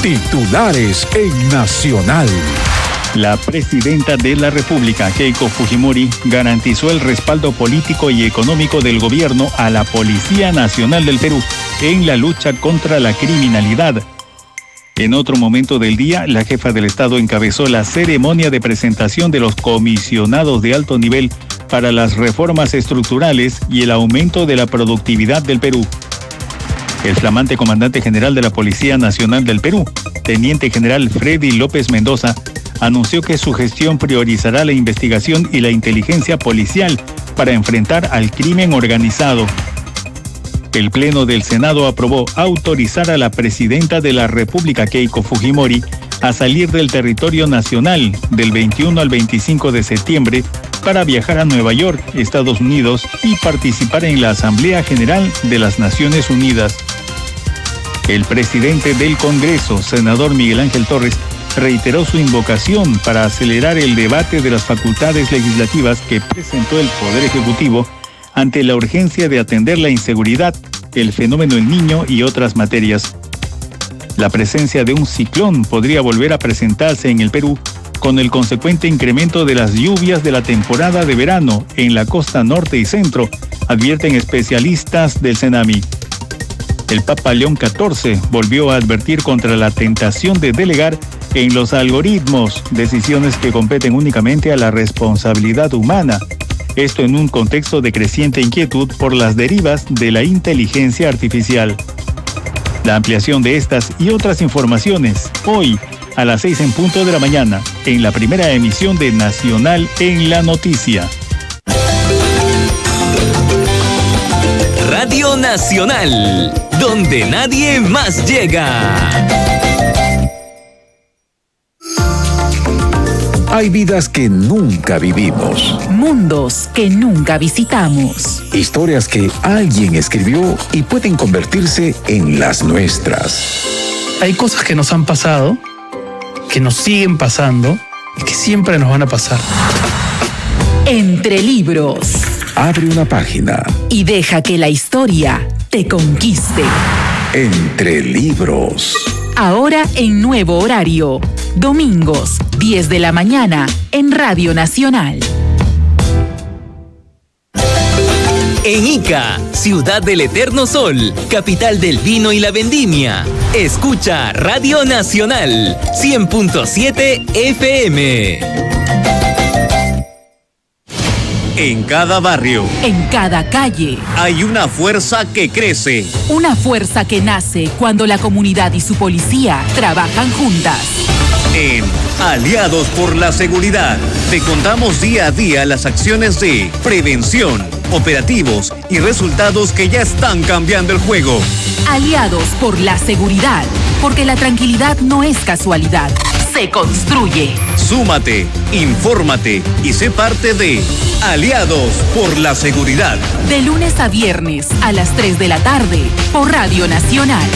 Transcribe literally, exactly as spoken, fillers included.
Titulares en Nacional. La presidenta de la República, Keiko Fujimori, garantizó el respaldo político y económico del gobierno a la Policía Nacional del Perú en la lucha contra la criminalidad. En otro momento del día, la jefa del Estado encabezó la ceremonia de presentación de los comisionados de alto nivel para las reformas estructurales y el aumento de la productividad del Perú. El flamante comandante general de la Policía Nacional del Perú, teniente general Freddy López Mendoza, anunció que su gestión priorizará la investigación y la inteligencia policial para enfrentar al crimen organizado. El Pleno del Senado aprobó autorizar a la presidenta de la República, Keiko Fujimori, a salir del territorio nacional del veintiuno al veinticinco de septiembre para viajar a Nueva York, Estados Unidos, y participar en la Asamblea General de las Naciones Unidas. El presidente del Congreso, senador Miguel Ángel Torres, reiteró su invocación para acelerar el debate de las facultades legislativas que presentó el Poder Ejecutivo ante la urgencia de atender la inseguridad, el fenómeno del Niño y otras materias. La presencia de un ciclón podría volver a presentarse en el Perú con el consecuente incremento de las lluvias de la temporada de verano en la costa norte y centro, advierten especialistas del CENAMI. El Papa León catorce volvió a advertir contra la tentación de delegar en los algoritmos decisiones que competen únicamente a la responsabilidad humana. Esto en un contexto de creciente inquietud por las derivas de la inteligencia artificial. La ampliación de estas y otras informaciones hoy a las seis en punto de la mañana en la primera emisión de Nacional en la Noticia. Radio Nacional, donde nadie más llega. Hay vidas que nunca vivimos. Mundos que nunca visitamos. Historias que alguien escribió y pueden convertirse en las nuestras. Hay cosas que nos han pasado, que nos siguen pasando y que siempre nos van a pasar. Entre libros. Abre una página Y deja que la historia te conquiste. Entre libros. Ahora en nuevo horario. Domingos, diez de la mañana, en Radio Nacional. En Ica, ciudad del eterno sol, capital del vino y la vendimia. Escucha Radio Nacional, cien punto siete F M. En cada barrio, En cada calle. hay una fuerza que crece. Una fuerza que nace cuando la comunidad y su policía trabajan juntas. En Aliados por la Seguridad, te contamos día a día las acciones de prevención, operativos y resultados que ya están cambiando el juego. Aliados por la seguridad, porque la tranquilidad no es casualidad, se construye. Súmate, infórmate y sé parte de Aliados por la Seguridad. De lunes a viernes a las tres de la tarde por Radio Nacional.